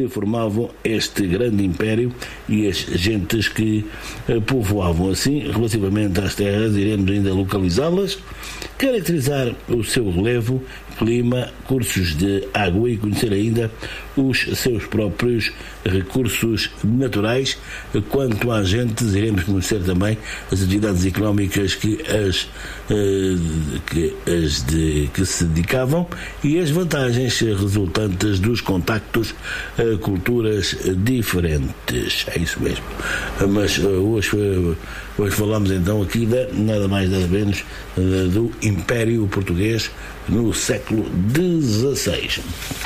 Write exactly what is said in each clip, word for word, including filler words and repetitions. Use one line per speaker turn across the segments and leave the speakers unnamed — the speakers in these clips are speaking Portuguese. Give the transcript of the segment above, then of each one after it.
que formavam este grande império e as gentes que uh, povoavam. Assim, relativamente às terras, iremos ainda localizá-las, caracterizar o seu relevo, clima, cursos de água e conhecer ainda os seus próprios recursos naturais. Quanto às gentes, iremos conhecer também as atividades económicas que as, eh, que, as de, que se dedicavam e as vantagens resultantes dos contactos a culturas diferentes. É isso mesmo. Mas hoje, hoje falamos então aqui de nada mais nada menos do Império Português no século dezasseis.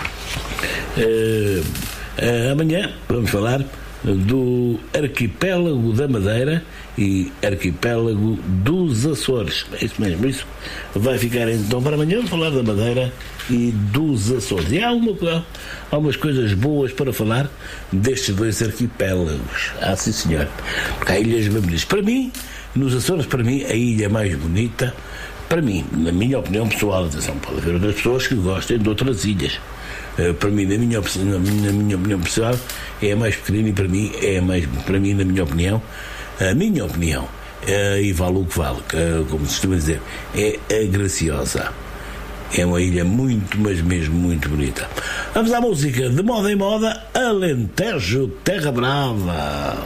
Uh, uh, amanhã vamos falar do Arquipélago da Madeira e Arquipélago dos Açores. É isso mesmo, isso vai ficar então para amanhã. Vamos falar da Madeira e dos Açores. E há, uma, há umas coisas boas para falar destes dois arquipélagos. Ah, sim senhor. Porque há ilhas bem bonitas. Para mim, nos Açores, para mim, a ilha mais bonita, para mim, na minha opinião pessoal, atenção, pode haver outras pessoas que gostem de outras ilhas. Uh, para mim, na minha, na, minha, na minha opinião pessoal, é a mais pequenina e para mim, é a mais, para mim, na minha opinião, a minha opinião, uh, e vale o que vale, uh, como se costuma dizer, é a Graciosa. É uma ilha muito, mas mesmo muito bonita. Vamos à música de moda em moda, Alentejo, Terra Brava.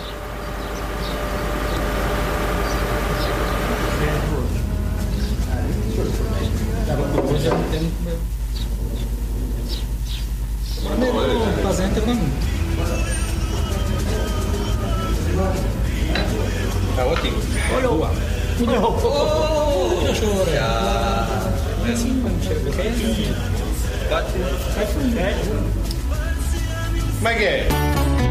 Tá ótimo.
Olha o ar. Olha o ar. Olha o ar. Como é que é?